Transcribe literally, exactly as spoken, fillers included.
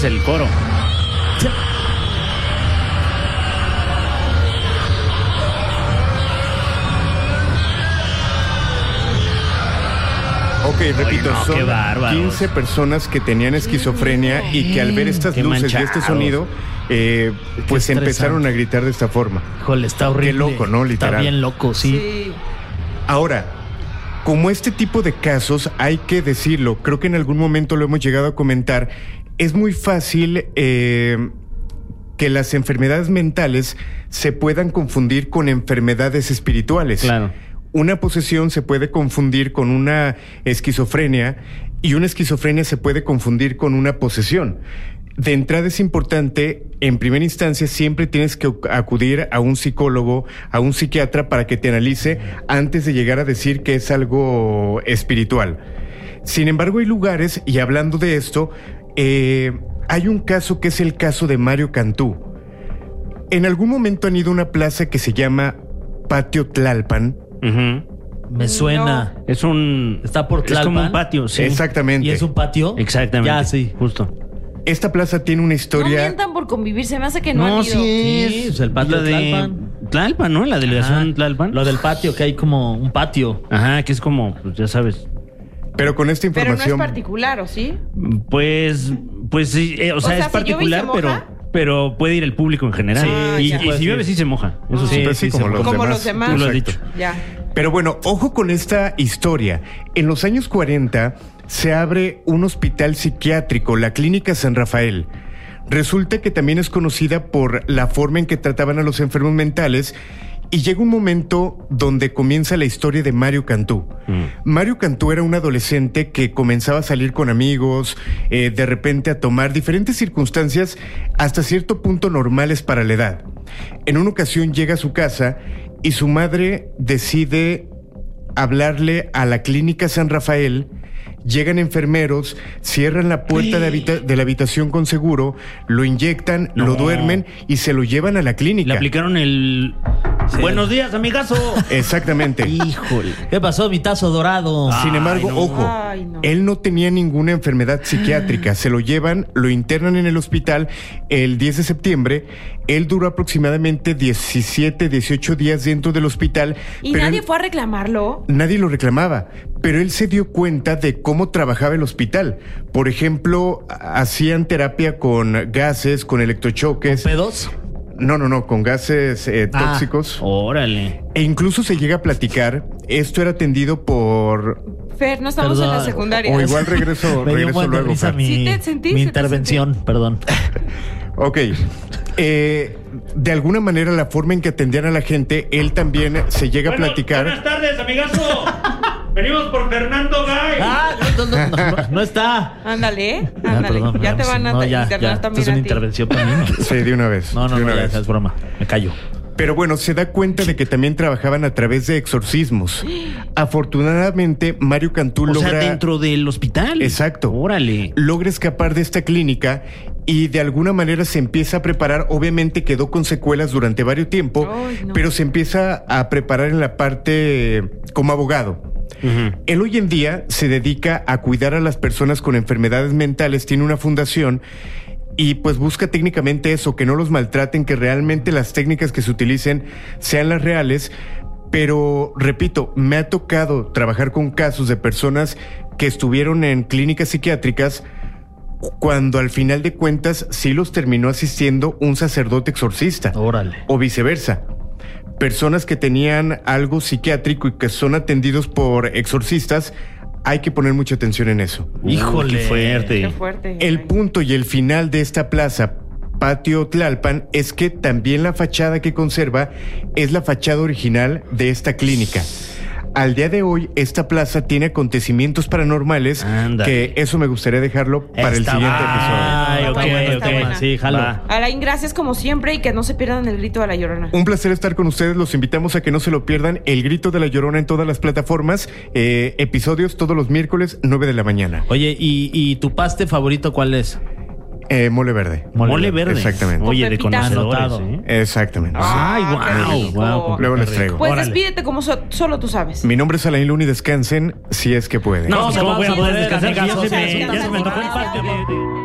es el coro. Ok, repito, Ay, no, son qué bárbaros. quince personas que tenían esquizofrenia y que al ver estas Qué luces y este manchados. sonido, eh, pues Qué empezaron a gritar de esta forma. Híjole, está horrible. Qué loco, ¿no? Literal. Está bien loco, sí. Sí. Ahora, como este tipo de casos, hay que decirlo, creo que en algún momento lo hemos llegado a comentar, es muy fácil eh, que las enfermedades mentales se puedan confundir con enfermedades espirituales. Claro. Una posesión se puede confundir con una esquizofrenia y una esquizofrenia se puede confundir con una posesión. De entrada es importante, en primera instancia, siempre tienes que acudir a un psicólogo, a un psiquiatra para que te analice antes de llegar a decir que es algo espiritual. Sin embargo, hay lugares, y hablando de esto, eh, hay un caso que es el caso de Mario Cantú. En algún momento han ido a una plaza que se llama Patio Tlalpan. Uh-huh. Me suena. Es un... Está por Es Tlalpan. como un patio, sí. Exactamente. ¿Y es un patio? Exactamente. Ya, sí. Justo. Esta plaza tiene una No historia... mientan por convivir, se me hace que no, No, han ido. sí es. Sí, pues el patio la de de Tlalpan. Tlalpan, ¿no? La delegación Ajá. Tlalpan. Lo del patio, que hay como un patio. Ajá, que es como, pues ya sabes. Pero con esta Pero no es información... particular, ¿o sí? Pues, pues sí, eh, o, O sea, sea, es si llueve y se particular, moja. pero, pero puede ir el público en general. Sí, y, ya. y si llueve sí se moja. Eso sí. Pues sí, como se los moja. Como demás. los demás. Tú lo has Exacto. dicho. Ya. Pero bueno, ojo con esta historia. En los años cuarenta se abre un hospital psiquiátrico, la Clínica San Rafael. Resulta que también es conocida por la forma en que trataban a los enfermos mentales y llega un momento donde comienza la historia de Mario Cantú. Mm. Mario Cantú era un adolescente que comenzaba a salir con amigos, eh, de repente a tomar diferentes circunstancias hasta cierto punto normales para la edad. En una ocasión llega a su casa y su madre decide hablarle a la Clínica San Rafael. Llegan enfermeros, cierran la puerta de, habita- de la habitación con seguro, lo inyectan, No. lo duermen y se lo llevan a la clínica. Le aplicaron el... Buenos días, amigazo. Exactamente. Híjole. ¿Qué pasó, mi tazo dorado? Sin embargo, no. ojo, Ay, no. él no tenía ninguna enfermedad psiquiátrica. Se lo llevan, lo internan en el hospital el diez de septiembre. Él duró aproximadamente diecisiete, dieciocho días dentro del hospital. ¿Y pero nadie él- fue a reclamarlo? Nadie lo reclamaba, pero él se dio cuenta de cómo trabajaba el hospital. Por ejemplo, hacían terapia con gases, con electrochoques. ¿Pedos? No, no, no, con gases eh, Ah. tóxicos. Órale. E incluso se llega a platicar, esto era atendido por... Fer, no estamos en la Perdón. secundaria. O igual regreso, Me dio un regreso buen de luego. risa Fer. mi, ¿Sí te sentí? mi ¿Sí te intervención, perdón. Ok. Eh, de alguna manera, la forma en que atendían a la gente, él también se llega a platicar. Buenas tardes, amigazo. Venimos por Fernando Gay. Ah, no, no, no, no, no está. Ándale, Ah, ándale. perdón, ya te vamos. van a No, ya, internar ya. Esto también es una a ti. intervención para mí. Sí, de una vez. No, no, de no, una ya, vez. ya es broma. Me callo. Pero bueno, se da cuenta de que también trabajaban a través de exorcismos. Afortunadamente, Mario Cantú O logra... sea, dentro del hospital. Exacto. Órale. Logra escapar de esta clínica y de alguna manera se empieza a preparar. Obviamente quedó con secuelas durante varios tiempos, Ay, no. pero se empieza a preparar en la parte eh, como abogado. Ujú. Él hoy en día se dedica a cuidar a las personas con enfermedades mentales, tiene una fundación y pues busca técnicamente eso, que no los maltraten, que realmente las técnicas que se utilicen sean las reales. Pero, repito, me ha tocado trabajar con casos de personas que estuvieron en clínicas psiquiátricas cuando al final de cuentas sí los terminó asistiendo un sacerdote exorcista. Órale. O viceversa. Personas que tenían algo psiquiátrico y que son atendidos por exorcistas, hay que poner mucha atención en eso. Híjole. Qué fuerte. Qué fuerte. El güey. punto y el final de esta plaza, Patio Tlalpan, es que también la fachada que conserva es la fachada original de esta clínica. Al día de hoy, esta plaza tiene acontecimientos paranormales, Ándale. que eso me gustaría dejarlo para el Está siguiente buena. episodio. Ay, Está ok, buena, ok. está buena. Sí, jalo. Va. Alain, gracias como siempre y que no se pierdan el grito de la Llorona. Un placer estar con ustedes, los invitamos a que no se lo pierdan. El Grito de la Llorona en todas las plataformas, eh, episodios todos los miércoles, nueve de la mañana. Oye, ¿y, y tu paste favorito cuál es? Eh, mole verde. Mole, verde. Exactamente. Oye, Con de pepita. conocedores, Anotado. ¿eh? Exactamente. Ay, Ah, qué guau, rico. guau. Luego les traigo. Pues Órale. despídete como so- solo tú sabes. Mi nombre es Alain Luna y descansen si es que pueden. No, ¿Cómo ¿cómo se voy a va a poder poder descansar? descansar? Ya se me- Sí, ya se me sí, tocó el sí. paste de-